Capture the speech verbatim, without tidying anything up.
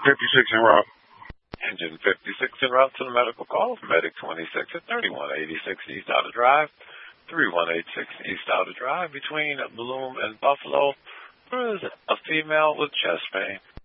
fifty-six en route. Engine fifty-six en route to the medical call. Medic twenty-six at thirty-one eighty-six East Outer Drive. thirty-one eighty-six East Outer Drive between Bloom and Buffalo. There is a female with chest pain.